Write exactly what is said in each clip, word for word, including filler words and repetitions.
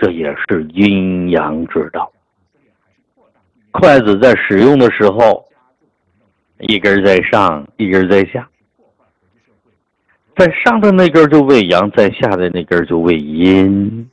这也是阴阳之道。筷子在使用的时候，一根在上，一根在下，在上的那根就为阳，在下的那根就为阴。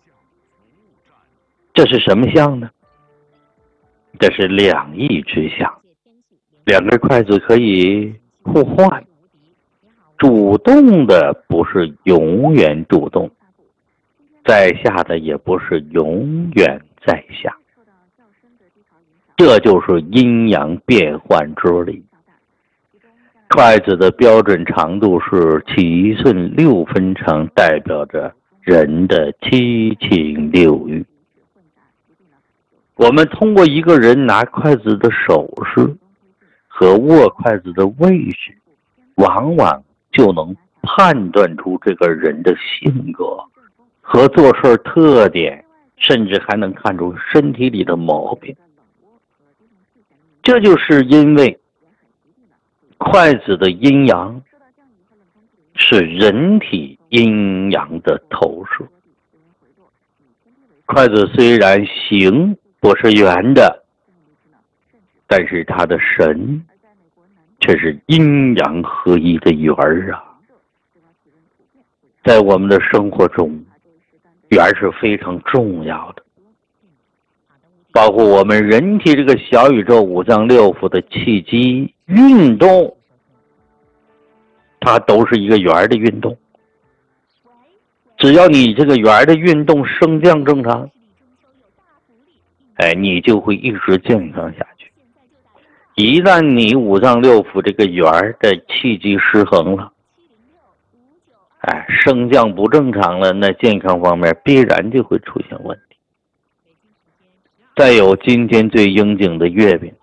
这是什么象呢？这是两翼之象，两根筷子可以互换，主动的不是永远主动，在下的也不是永远在下，这就是阴阳变换之理。筷子的标准长度是七寸六分长，代表着人的七情六欲。我们通过一个人拿筷子的手势和握筷子的位置，往往就能判断出这个人的性格和做事特点，甚至还能看出身体里的毛病。这就是因为筷子的阴阳是人体阴阳的投射。筷子虽然形不是圆的，但是它的神却是阴阳合一的圆儿啊。在我们的生活中，圆是非常重要的，包括我们人体这个小宇宙五脏六腑的气机运动，它都是一个圆的运动。只要你这个圆的运动升降正常，哎，你就会一直健康下去。一旦你五脏六腑这个圆的气机失衡了，哎，升降不正常了，那健康方面必然就会出现问题。再有今天最应景的月饼，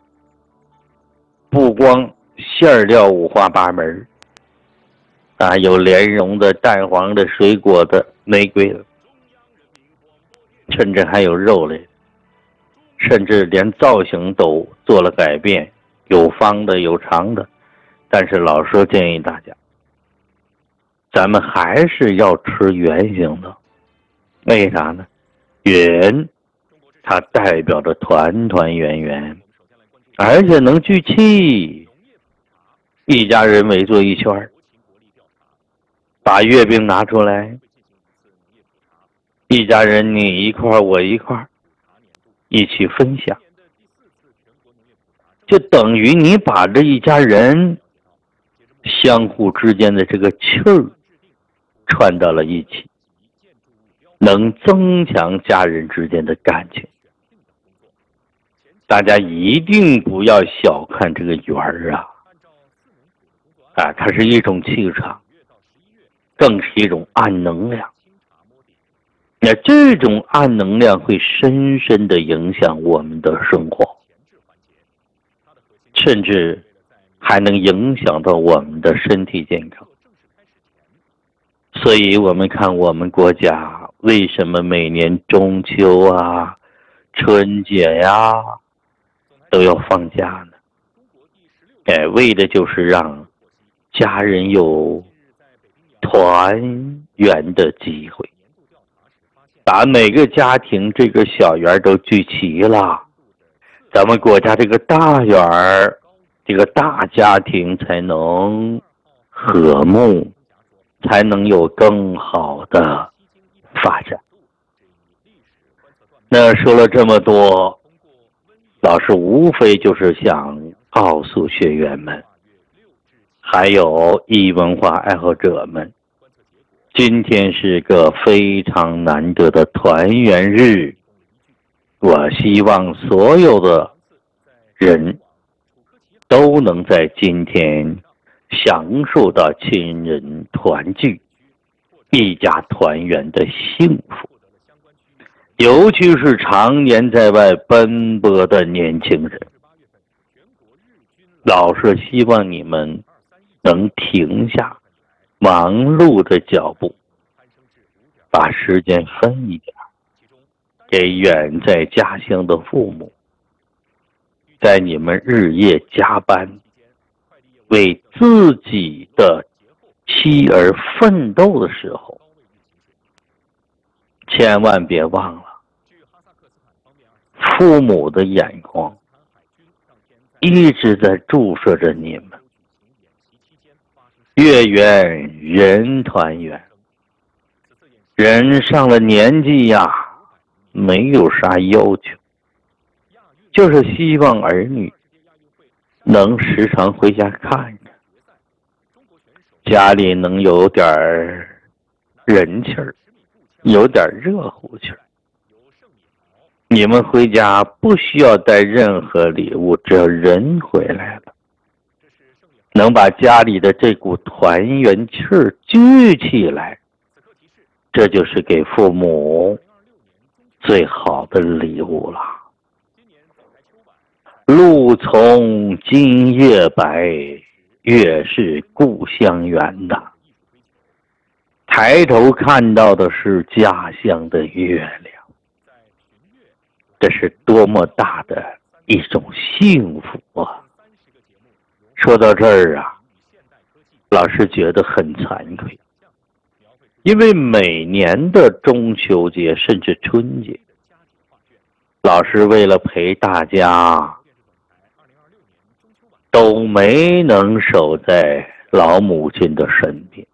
不光馅料五花八门啊，有莲蓉的、蛋黄的、水果的、玫瑰的，甚至还有肉类的，甚至连造型都做了改变，有方的有长的。但是老师建议大家，咱们还是要吃圆形的。为啥呢？圆它代表着团团圆圆，而且能聚气。一家人围坐一圈，把月饼拿出来，一家人你一块我一块，一起分享，就等于你把这一家人相互之间的这个气儿串到了一起，能增强家人之间的感情。大家一定不要小看这个圆儿啊，啊，它是一种气场，更是一种暗能量。那这种暗能量会深深地影响我们的生活，甚至还能影响到我们的身体健康。所以我们看我们国家为什么每年中秋啊、春节呀、啊、都要放假呢？哎，为的就是让家人有团圆的机会，把每个家庭这个小圆都聚齐了，咱们国家这个大圆儿，这个大家庭才能和睦，才能有更好的发展。那说了这么多，老师无非就是想告诉学员们，还有艺文化爱好者们，今天是个非常难得的团圆日，我希望所有的人都能在今天享受到亲人团聚、一家团圆的幸福。尤其是常年在外奔波的年轻人，老师希望你们能停下忙碌的脚步，把时间分一点给远在家乡的父母，在你们日夜加班为自己的妻儿奋斗的时候， 千万别忘了，父母的眼光一直在注视着你们。月圆人团圆，人上了年纪呀，没有啥要求，就是希望儿女能时常回家看着，家里能有点人气儿，有点热乎气儿。你们回家不需要带任何礼物，只要人回来了，能把家里的这股团圆气儿聚起来，这就是给父母最好的礼物了。路从今夜白，月是故乡圆呐。抬头看到的是家乡的月亮，这是多么大的一种幸福啊！说到这儿啊，老师觉得很惭愧，因为每年的中秋节甚至春节，老师为了陪大家都没能守在老母亲的身边，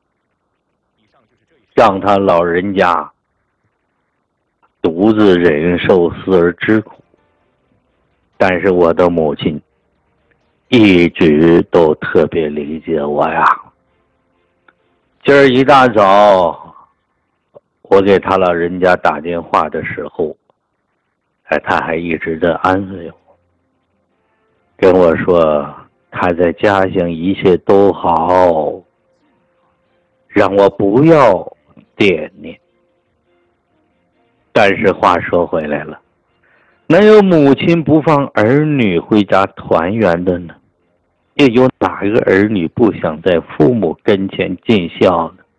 让他老人家独自忍受思儿之苦。但是我的母亲一直都特别理解我呀。今儿一大早我给他老人家打电话的时候，哎，他还一直在安慰我，跟我说他在家乡一切都好，让我不要惦念。但是话说回来了，哪有母亲不放儿女回家团圆的呢？又有哪个儿女不想在父母跟前尽孝呢？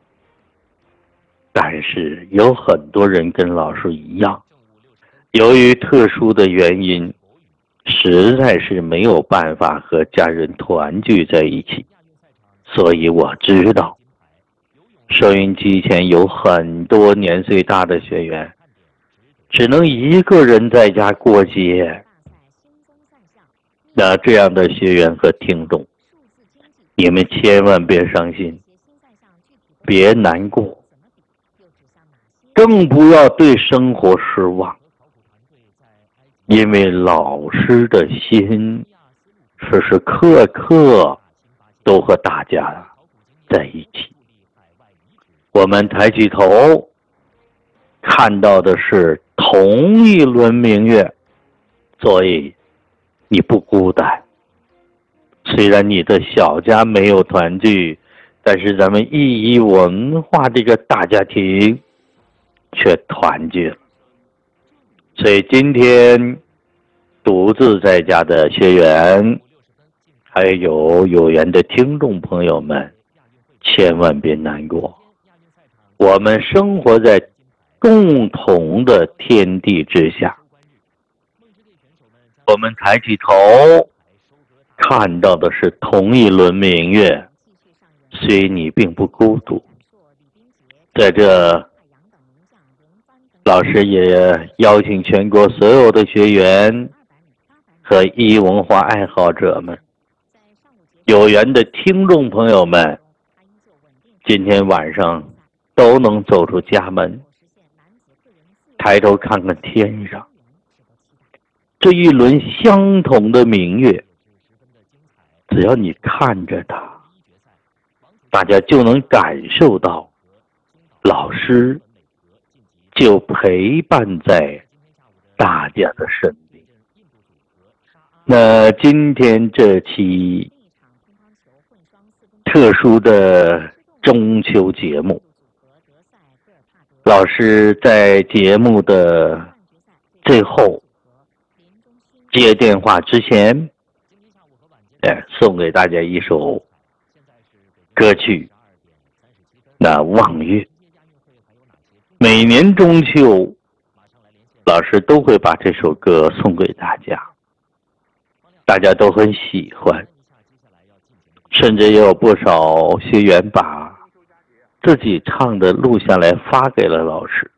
但是有很多人跟老师一样，由于特殊的原因，实在是没有办法和家人团聚在一起。所以我知道收音机前有很多年岁大的学员只能一个人在家过节。那这样的学员和听众，你们千万别伤心，别难过，更不要对生活失望，因为老师的心时时刻刻都和大家在一起。我们抬起头看到的是同一轮明月，所以你不孤单。虽然你的小家没有团聚，但是咱们意义文化这个大家庭却团聚了。所以今天独自在家的学员，还有有缘的听众朋友们，千万别难过。我们生活在共同的天地之下，我们抬起头看到的是同一轮明月，所以你并不孤独。在这，老师也邀请全国所有的学员和艺文化爱好者们，有缘的听众朋友们，今天晚上都能走出家门，抬头看看天上这一轮相同的明月，只要你看着它，大家就能感受到老师就陪伴在大家的身边。那今天这期特殊的中秋节目，老师在节目的最后接电话之前，哎，送给大家一首歌曲，那望月。每年中秋，老师都会把这首歌送给大家，大家都很喜欢，甚至也有不少学员把自己唱的录下来发给了老师。